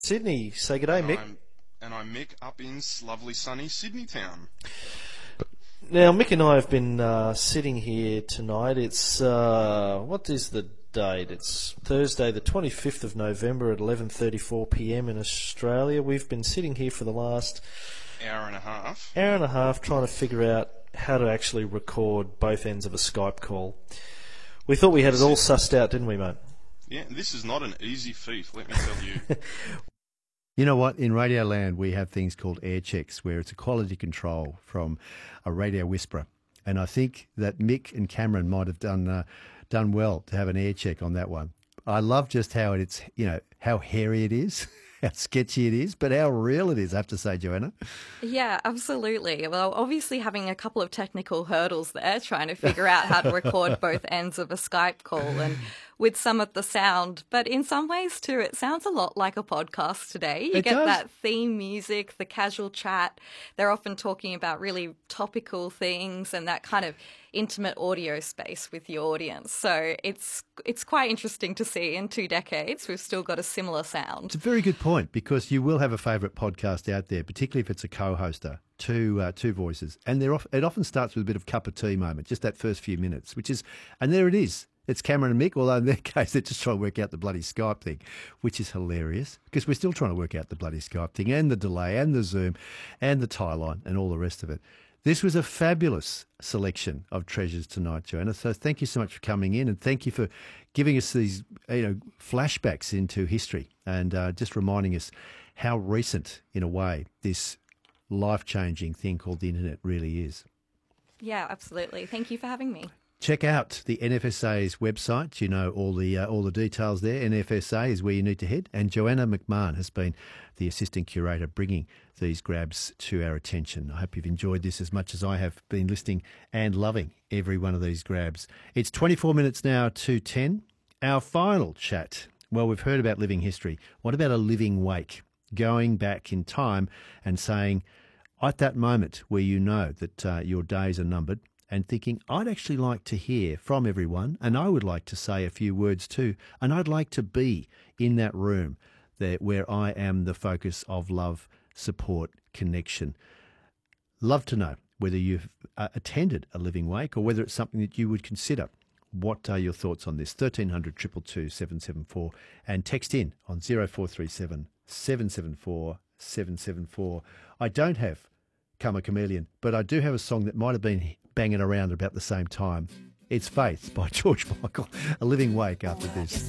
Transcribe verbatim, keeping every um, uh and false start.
Sydney. Say good day, And Mick. I'm, and I'm Mick up in lovely sunny Sydney town. Now, Mick and I have been uh, sitting here tonight. It's, uh, what is the date? It's Thursday the twenty-fifth of November at eleven thirty-four p m in Australia. We've been sitting here for the last Hour and a half. hour and a half trying to figure out how to actually record both ends of a Skype call. We thought we had it all sussed out, didn't we, mate? Yeah, this is not an easy feat, let me tell you. You know what? In Radio Land, we have things called air checks, where it's a quality control from a radio whisperer. And I think that Mick and Cameron might have done uh, done well to have an air check on that one. I love just how it's, you know, how hairy it is, how sketchy it is, but how real it is, I have to say, Joanna. Yeah, absolutely. Well, obviously having a couple of technical hurdles there, trying to figure out how to record both ends of a Skype call and with some of the sound. But in some ways, too, it sounds a lot like a podcast today. You It get does. that theme music, the casual chat. They're often talking about really topical things and that kind of intimate audio space with the audience. So it's it's quite interesting to see in two decades we've still got a similar sound. It's a very good point, because you will have a favourite podcast out there, particularly if it's a co-hoster, two uh, two voices, and they're off, it often starts with a bit of cup of tea moment, just that first few minutes, which is, and there it is. It's Cameron and Mick, although in their case they're just trying to work out the bloody Skype thing, which is hilarious, because we're still trying to work out the bloody Skype thing and the delay and the Zoom and the tie line and all the rest of it. This was a fabulous selection of treasures tonight, Joanna. So thank you so much for coming in, and thank you for giving us these, you know, flashbacks into history, and uh, just reminding us how recent, in a way, this life-changing thing called the internet really is. Yeah, absolutely. Thank you for having me. Check out the N F S A's website. You know all the uh, all the details there. N F S A is where you need to head. And Joanna McMahon has been the assistant curator bringing these grabs to our attention. I hope you've enjoyed this as much as I have been listening and loving every one of these grabs. It's twenty-four minutes now to ten. Our final chat. Well, we've heard about living history. What about a living wake? Going back in time and saying, at that moment where you know that uh, your days are numbered, and thinking, I'd actually like to hear from everyone, and I would like to say a few words too, and I'd like to be in that room there where I am the focus of love, support, connection. Love to know whether you've uh, attended a living wake or whether it's something that you would consider. What are your thoughts on this? thirteen hundred, two two two, seven seven four, and text in on zero four three seven, seven seven four, seven seven four. I don't have Come a Chameleon, but I do have a song that might have been banging around about the same time. It's Faith by George Michael. A living wake after this.